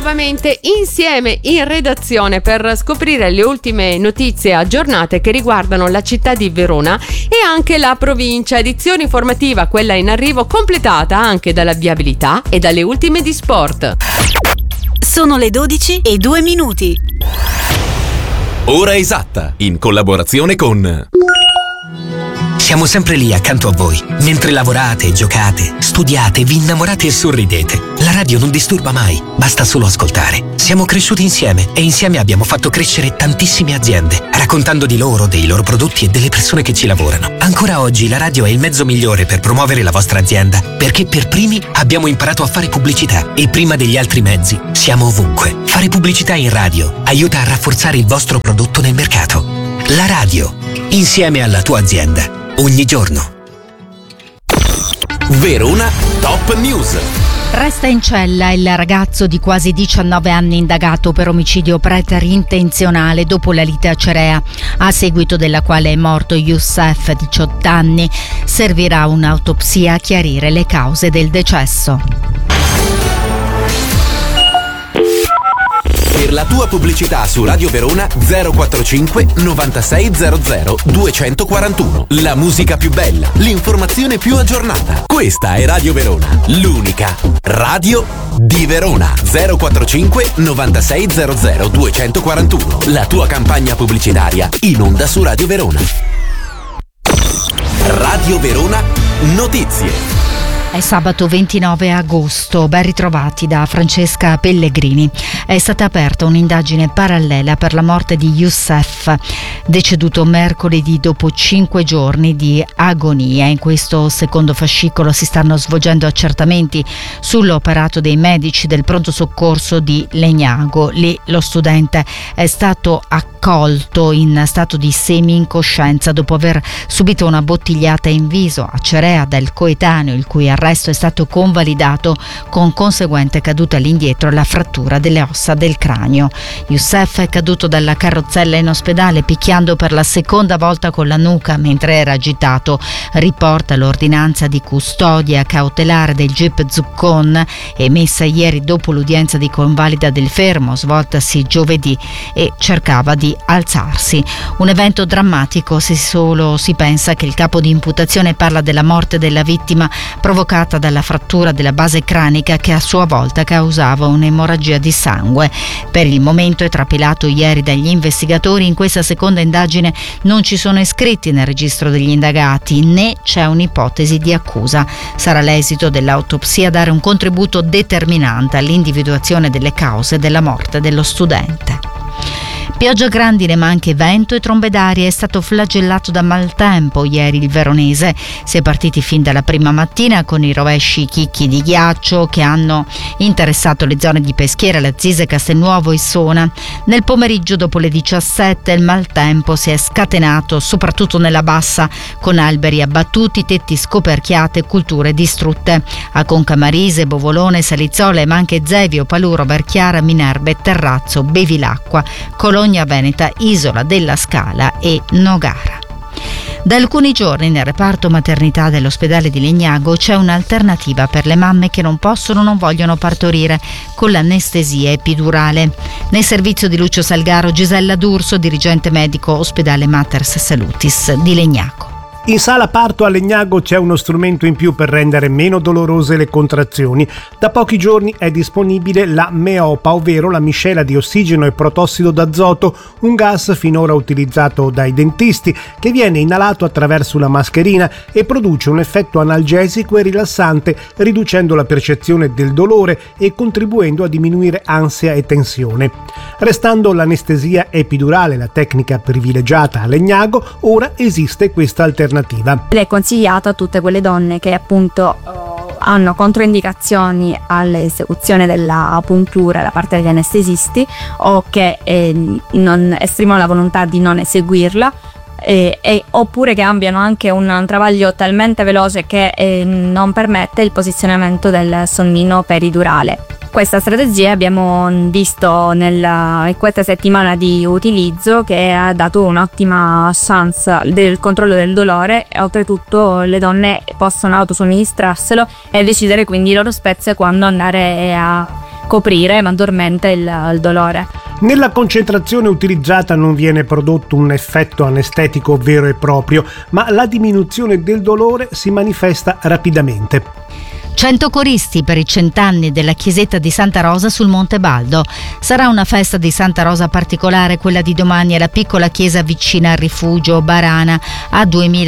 nuovamente insieme in redazione per scoprire le ultime notizie aggiornate che riguardano la città di Verona e anche la provincia. Edizione informativa, quella in arrivo, completata anche dalla viabilità e dalle ultime di sport. Sono le 12:02. Ora esatta, in collaborazione con... Siamo sempre lì accanto a voi, mentre lavorate, giocate, studiate, vi innamorate e sorridete. La radio non disturba mai, basta solo ascoltare. Siamo cresciuti insieme e insieme abbiamo fatto crescere tantissime aziende, raccontando di loro, dei loro prodotti e delle persone che ci lavorano. Ancora oggi la radio è il mezzo migliore per promuovere la vostra azienda, perché per primi abbiamo imparato a fare pubblicità e prima degli altri mezzi siamo ovunque. Fare pubblicità in radio aiuta a rafforzare il vostro prodotto nel mercato. La radio, insieme alla tua azienda. Ogni giorno. Verona Top News. Resta in cella il ragazzo di quasi 19 anni indagato per omicidio preterintenzionale dopo la lite acerea, a seguito della quale è morto Youssef, 18 anni. Servirà un'autopsia a chiarire le cause del decesso. Per la tua pubblicità su Radio Verona 045 9600 241. La musica più bella, l'informazione più aggiornata. Questa è Radio Verona, l'unica radio di Verona. 045 9600 241. La tua campagna pubblicitaria in onda su Radio Verona. Radio Verona Notizie. È sabato 29 agosto, ben ritrovati da Francesca Pellegrini. È stata aperta un'indagine parallela per la morte di Youssef, deceduto mercoledì dopo 5 giorni di agonia. In questo secondo fascicolo si stanno svolgendo accertamenti sull'operato dei medici del pronto soccorso di Legnago. Lì lo studente è stato accolto in stato di semi-incoscienza dopo aver subito una bottigliata in viso acerea dal coetaneo, il cui arresto è stato convalidato con conseguente caduta all'indietro e la frattura delle ossa del cranio. Youssef è caduto dalla carrozzella in ospedale picchiando per la seconda volta con la nuca mentre era agitato, riporta l'ordinanza di custodia cautelare del GIP Zuccon emessa ieri dopo l'udienza di convalida del fermo svoltasi giovedì, e cercava di alzarsi. Un evento drammatico se solo si pensa che il capo di imputazione parla della morte della vittima provocata dalla frattura della base cranica che a sua volta causava un'emorragia di sangue. Per il momento è trapilato ieri dagli investigatori. In questa seconda indagine non ci sono iscritti nel registro degli indagati né c'è un'ipotesi di accusa. Sarà l'esito dell'autopsia a dare un contributo determinante all'individuazione delle cause della morte dello studente. Pioggia grandine ma anche vento e trombe d'aria. È stato flagellato da maltempo ieri il veronese. Si è partiti fin dalla prima mattina con i rovesci chicchi di ghiaccio che hanno interessato le zone di Peschiera, Lazzise, Castelnuovo e Sona. Nel pomeriggio dopo le 17 il maltempo si è scatenato soprattutto nella bassa, con alberi abbattuti, tetti scoperchiate e culture distrutte. A Concamarise, Bovolone, Salizzola ma anche Zevio, Paluro, Verchiara, Minerbe, Terrazzo, Bevilacqua, Cologna Veneta, Isola della Scala e Nogara. Da alcuni giorni nel reparto maternità dell'ospedale di Legnago c'è un'alternativa per le mamme che non possono o non vogliono partorire, con l'anestesia epidurale. Nel servizio di Lucio Salgaro, Gisella D'Urso, dirigente medico ospedale Maters Salutis di Legnago. In sala parto a Legnago c'è uno strumento in più per rendere meno dolorose le contrazioni. Da pochi giorni è disponibile la Meopa, ovvero la miscela di ossigeno e protossido d'azoto, un gas finora utilizzato dai dentisti, che viene inalato attraverso una mascherina e produce un effetto analgesico e rilassante, riducendo la percezione del dolore e contribuendo a diminuire ansia e tensione. Restando l'anestesia epidurale la tecnica privilegiata a Legnago, ora esiste questa alternativa. È consigliata a tutte quelle donne che appunto hanno controindicazioni all'esecuzione della puntura da parte degli anestesisti o che non esprimono la volontà di non eseguirla. Oppure che abbiano anche un travaglio talmente veloce che non permette il posizionamento del sonnino peridurale. Questa strategia abbiamo visto in questa settimana di utilizzo che ha dato un'ottima chance del controllo del dolore e oltretutto le donne possono autosomministrarselo e decidere quindi loro spesso quando andare a coprire maggiormente il dolore. Nella concentrazione utilizzata non viene prodotto un effetto anestetico vero e proprio, ma la diminuzione del dolore si manifesta rapidamente. 100 coristi per i 100 anni della chiesetta di Santa Rosa sul Monte Baldo. Sarà una festa di Santa Rosa particolare quella di domani alla piccola chiesa vicina al rifugio Barana, a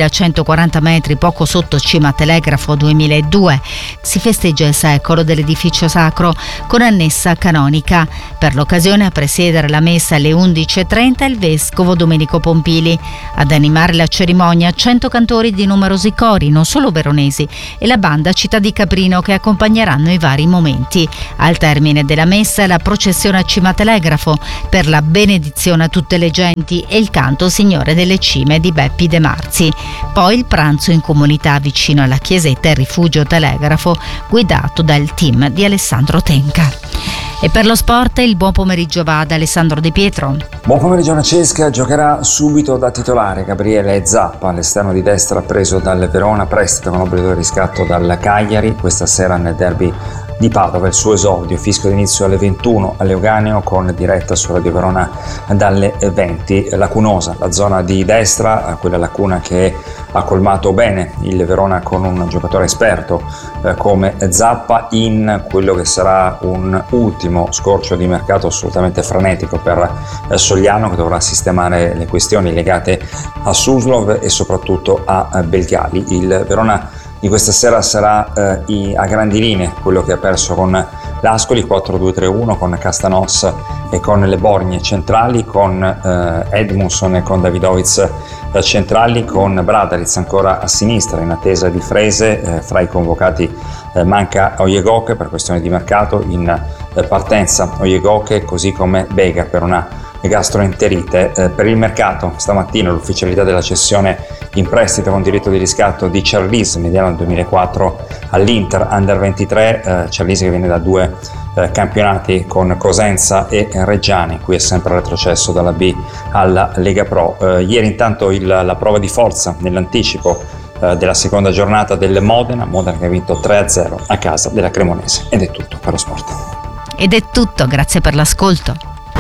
2140 metri, poco sotto Cima Telegrafo 2002. Si festeggia il secolo dell'edificio sacro con annessa canonica. Per l'occasione a presiedere la messa alle 11:30 il vescovo Domenico Pompili. Ad animare la cerimonia 100 cantori di numerosi cori, non solo veronesi, e la banda Città di Caprino che accompagneranno i vari momenti. Al termine della messa la processione a Cima Telegrafo per la benedizione a tutte le genti e il canto Signore delle Cime di Beppi De Marzi. Poi il pranzo in comunità vicino alla chiesetta e rifugio Telegrafo guidato dal team di Alessandro Tenca. E per lo sport il buon pomeriggio va ad Alessandro De Pietro. Buon pomeriggio a Cesca, giocherà subito da titolare Gabriele Zappa, l'esterno di destra preso dal Verona, prestito con obbligo di riscatto dal Cagliari, questa sera nel derby di Padova, il suo esordio, fischio d'inizio alle 21 a Leuganeo con diretta su Radio Verona dalle 20. Lacunosa la zona di destra, quella lacuna che ha colmato bene il Verona con un giocatore esperto come Zappa in quello che sarà un ultimo scorcio di mercato assolutamente frenetico per Sogliano, che dovrà sistemare le questioni legate a Suslov e soprattutto a Belgali. Il Verona di questa sera sarà a grandi linee quello che ha perso con l'Ascoli, 4-2-3-1 con Castanos e con le Borgne centrali, con Edmundson e con Davidovic centrali, con Bradaric ancora a sinistra in attesa di Frese. Fra i convocati manca Oyegoke per questione di mercato, in partenza Oyegoke così come Bega per una gastroenterite. Per il mercato stamattina l'ufficialità della cessione in prestito con diritto di riscatto di Charlize, mediano del 2004 all'Inter Under 23, Charlize che viene da 2 campionati con Cosenza e Reggiani, qui è sempre retrocesso dalla B alla Lega Pro. Ieri intanto la prova di forza nell'anticipo della seconda giornata del Modena che ha vinto 3-0 a casa della Cremonese. Ed è tutto per lo sport. Ed è tutto, grazie per l'ascolto.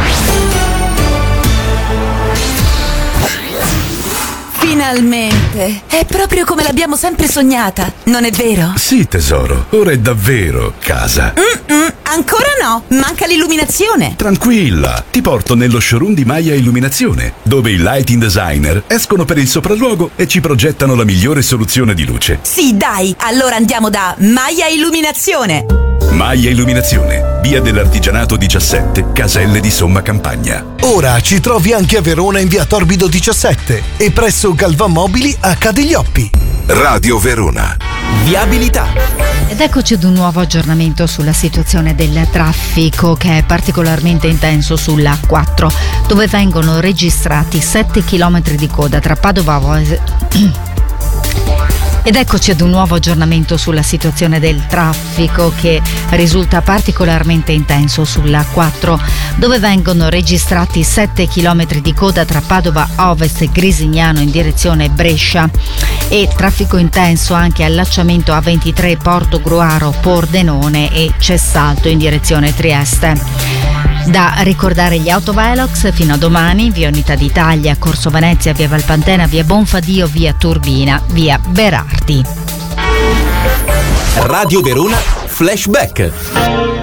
Finalmente! È proprio come l'abbiamo sempre sognata, non è vero? Sì, tesoro, ora è davvero casa. Ancora no, manca l'illuminazione. Tranquilla, ti porto nello showroom di Maia Illuminazione, dove i lighting designer escono per il sopralluogo e ci progettano la migliore soluzione di luce. Sì, dai, allora andiamo da Maia Illuminazione. Maia Illuminazione, via dell'Artigianato 17, Caselle di Somma Campagna. Ora ci trovi anche a Verona in via Torbido 17 e presso Galvan Mobili a Cadiglioppi. Radio Verona. Viabilità. Ed eccoci ad un nuovo aggiornamento sulla situazione del traffico, che è particolarmente intenso sulla A4, dove vengono registrati 7 km di coda tra Padova Ed eccoci ad un nuovo aggiornamento sulla situazione del traffico, che risulta particolarmente intenso sulla A4, dove vengono registrati 7 km di coda tra Padova Ovest e Grisignano in direzione Brescia, e traffico intenso anche allacciamento A23 Porto Gruaro Pordenone e Cessalto in direzione Trieste. Da ricordare gli autovelox fino a domani: via Unità d'Italia, Corso Venezia, via Valpantena, via Bonfadio, via Turbina, via Berardi. Radio Verona Flashback.